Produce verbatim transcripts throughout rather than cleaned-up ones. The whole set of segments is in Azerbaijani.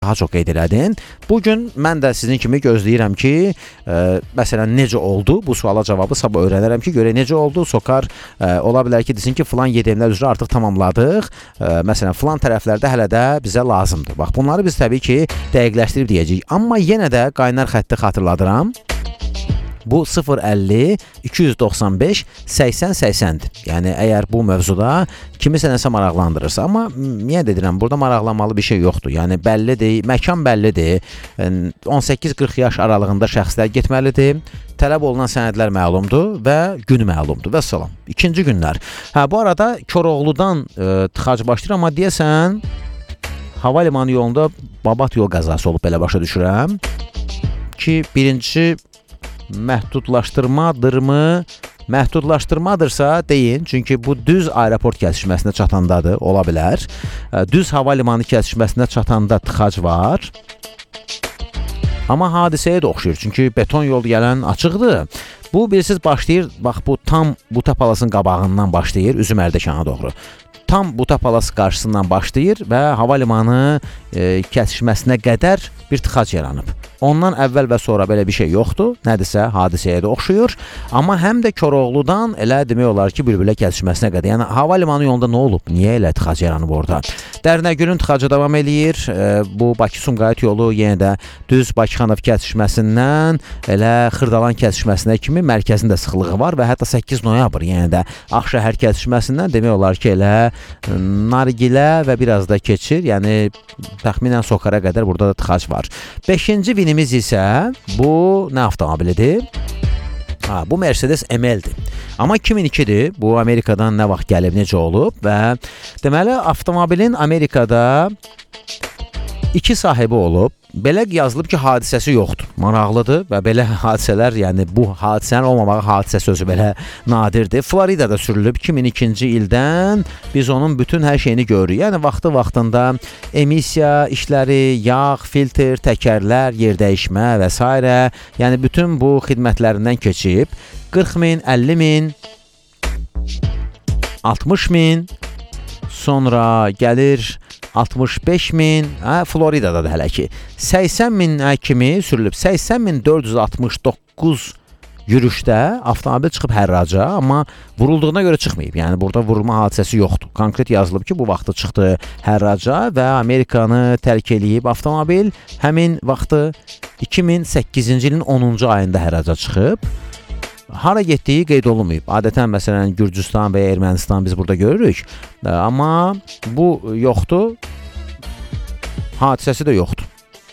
daha çox qeyd elədin. Bugün mən də sizin kimi gözləyirəm ki, e, məsələn, necə oldu? Bu suala cavabı sabah öyrənərəm ki, görə necə oldu? Sokar e, ola bilər ki, desin ki, filan yedemlər üzrə artıq tamamladıq. E, məsələn, filan tərəflərdə hələ də bizə lazımdır. Bax, bunları biz təbii ki, dəqiqləşdirib deyəcəyik. Amma yenə də qaynar xətti xatırladıram. Bu sıfır əlli iki yüz doxsan beş səksən səksəndir. Yəni, əgər bu mövzuda kimisə nəsə maraqlandırırsa, amma niyə dedirəm, burada maraqlanmalı bir şey yoxdur. Yəni, bəllidir, məkan bəllidir, on səkkiz qırx yaş aralığında şəxslər getməlidir, tələb olunan sənədlər məlumdur və günü məlumdur və salam. İkinci günlər. Hə, bu arada Koroğludan e, tıxac başlayır, amma deyəsən, hava limanı yolunda babat yol qəzası olub, belə başa düşürəm ki, birincisi məhdudlaşdırmadırmı? Məhdudlaşdırmadırsa deyin, çünki bu düz aeroport kəsişməsinə çatandadır, ola bilər. Düz hava limanı kəsişməsinə çatanda tıxac var. Amma hadisəyə də oxşayır, çünki beton yol gələn açıqdır. Bu, bilirsiniz, başlayır, bax, bu tam Buta Palasın qabağından başlayır, üzüm Ərdəkana doğru. Tam Buta Palas qarşısından başlayır və hava limanı e, kəsişməsinə qədər bir tıxac yaranıb. Ondan əvvəl və sonra belə bir şey yoxdur. Nədirsə, hadisəyə də oxşuyur. Amma həm də Koroğludan elə demək olar ki, Bülbülə kəsişməsinə qədər. Yəni, hava limanı yolunda nə olub? Niyə elə tıxac yaranıb orada? Dərnəgülün tıxacı davam eləyir. E, bu Bakı-Sumqayıt yolu yenə də düz Bakıxanov kəsişməsindən elə Xırdalan kəsişməsinə kimi mərkəzində sıxlığı var və hətta səkkiz noyabr, yenə də Ağşəhər kəsişməsindən demək olar ki, elə Nargilə və biraz da keçir. Yəni, təxminən Sokara qədər burada da tıxac var. Beşinci vinimiz isə bu nə avtomobilidir? Ha, bu Mercedes M L-dir. Amma iki min ikidir. Bu Amerikadan nə vaxt gəlib, necə olub və deməli, avtomobilin Amerikada iki sahibi olub. Belə yazılıb ki, hadisəsi yoxdur. Maraqlıdır və belə hadisələr, yəni bu hadisənin olmamağı hadisə sözü belə nadirdir. Floridada sürülüb iki min ikinci ildən biz onun bütün hər şeyini görürük. Yəni vaxtı-vaxtında emissiya işləri, yağ, filtr, təkərlər, yer dəyişmə və s. Yəni bütün bu xidmətlərindən keçib qırx min, əlli min, altmış min, sonra gəlir altmış beş min, hə, Floridada da hələ ki, səksən min kimi sürülüb, səksən min dörd yüz altmış doqquz yürüşdə avtomobil çıxıb hərraca, amma vurulduğuna görə çıxmayıb. Yəni, burada vurulma hadisəsi yoxdur. Konkret yazılıb ki, bu vaxtı çıxdı hərraca və Amerikanı tərk eləyib avtomobil. Həmin vaxtı iki min səkkizinci ilin onuncu ayında hərraca çıxıb. Hara getdiyi qeyd olunmayıb. Adətən, məsələn, Gürcüstan və ya Ermənistan biz burada görürük. Amma bu yoxdur. Hadisəsi də yoxdur.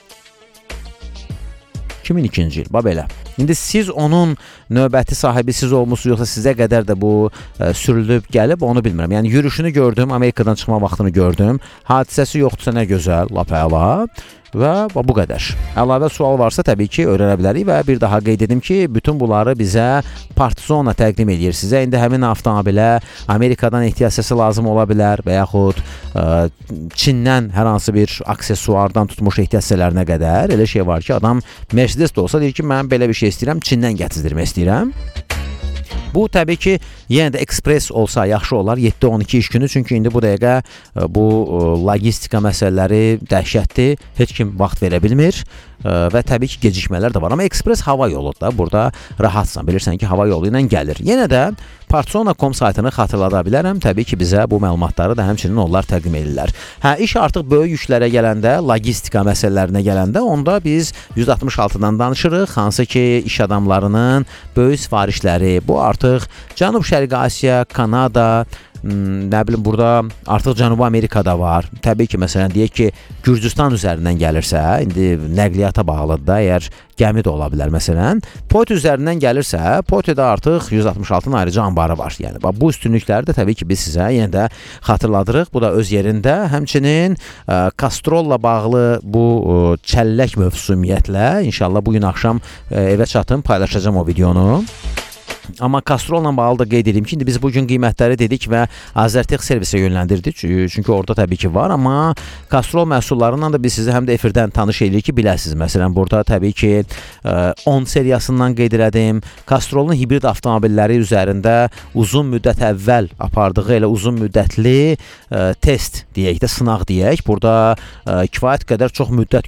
iki min ikinci il, bax belə. İndi siz onun növbəti sahibi siz olmuşsunuz, yoxsa sizə qədər də bu ə, sürülüb gəlib, onu bilmirəm. Yəni, yürüşünü gördüm, Amerikadan çıxma vaxtını gördüm. Hadisəsi yoxdursa nə gözəl, lap əla. Və bu qədər. Əlavə sual varsa təbii ki, öyrənə bilərik və bir daha qeyd edim ki, bütün bunları bizə Partizona təqdim edir. Sizə indi həmin avtomobilə Amerikadan ehtiyacəsi lazım ola bilər və yaxud ə, Çindən hər hansı bir aksesuardan tutmuş ehtiyacələrinə qədər elə şey var ki, adam Mercedes də olsa deyir ki, mən belə bir şey istəyirəm, Çindən gətizdirmək istəyirəm. Bu, təbii ki, yenə də ekspres olsa yaxşı olar, yeddi on iki iş günü, çünki indi bu dəqiqə bu logistika məsələləri dəhşətdir, heç kim vaxt verə bilmir və təbii ki, gecikmələr də var. Amma ekspres hava yoludur da, burada rahatsan, bilirsən ki, hava yolu ilə gəlir. Yenə də Partizona nöqtə com saytını xatırlada bilərəm, təbii ki, bizə bu məlumatları da həmçinin onlar təqdim edirlər. Hə, iş artıq böyük yüklərə gələndə, logistika məsələlərinə gələndə, onda biz yüz altmış altıdan danışırıq, hansı ki, iş adamlarının böyük sifarişləri, bu artıq Cənub-Şərqi Asiya, Kanada, nə bilim, burada artıq Cənubi Amerikada var. Təbii ki, məsələn, deyək ki, Gürcüstan üzərindən gəlirsə, indi nəqliyyata bağlıdır da, əgər gəmi də ola bilər, məsələn. Poti üzərindən gəlirsə, Potidə artıq yüz altmış altının ayrıca ambarı var. Yəni, bu üstünlükləri də təbii ki, biz sizə yenə də xatırladırıq. Bu da öz yerində. Həmçinin Kastrolla bağlı bu çəllək mövzusu ümumiyyətlə, inşallah bugün axşam evə çatım, paylaşacağım o videonu. Amma Castrolla bağlı da qeyd edeyim ki, indi biz bugün qiymətləri dedik və Azərtex servisə yönləndirdik. Çünki orada təbii ki var, amma Castrol məhsullarından da biz sizi həm də efirdən tanış edirik ki, biləsiniz. Məsələn, burada təbii ki on seriyasından qeyd elədim. Castrolun hibrid avtomobilləri üzərində uzun müddət əvvəl apardığı elə uzun müddətli test deyək də, sınaq deyək. Burada kifayət qədər çox müddət